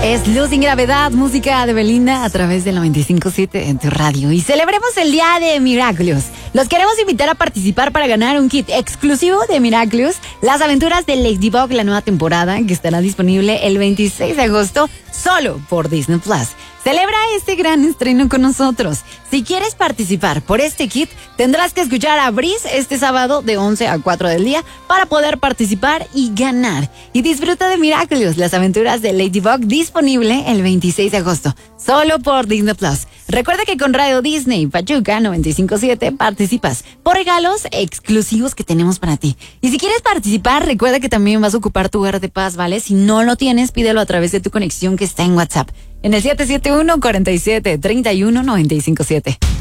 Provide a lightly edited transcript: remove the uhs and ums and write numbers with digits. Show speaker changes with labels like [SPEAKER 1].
[SPEAKER 1] Es Luz sin Gravedad, música de Belinda a través del 95.7 en tu radio. Y celebremos el Día de Miraculous. Los queremos invitar a participar para ganar un kit exclusivo de Miraculous, Las Aventuras de Ladybug, la nueva temporada que estará disponible el 26 de agosto solo por Disney Plus. Celebra este gran estreno con nosotros. Si quieres participar por este kit, tendrás que escuchar a Breeze este sábado de 11 a 4 del día para poder participar y ganar. Y disfruta de Miraculous, Las Aventuras de Ladybug, disponible el 26 de agosto, solo por Disney Plus. Recuerda que con Radio Disney Pachuca 95.7 participas por regalos exclusivos que tenemos para ti. Y si quieres participar, recuerda que también vas a ocupar tu hogar de paz, ¿vale? Si no lo tienes, pídelo a través de tu conexión que está en WhatsApp, en el 771-47-31-957.